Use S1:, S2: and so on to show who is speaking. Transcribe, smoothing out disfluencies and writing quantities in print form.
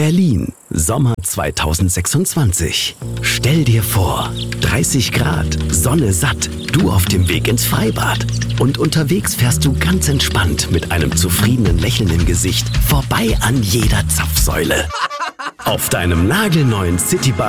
S1: Berlin, Sommer 2026. Stell dir vor, 30 Grad, Sonne satt, du auf dem Weg ins Freibad. Und unterwegs fährst du ganz entspannt mit einem zufriedenen Lächeln im Gesicht vorbei an jeder Zapfsäule. Auf deinem nagelneuen Citybike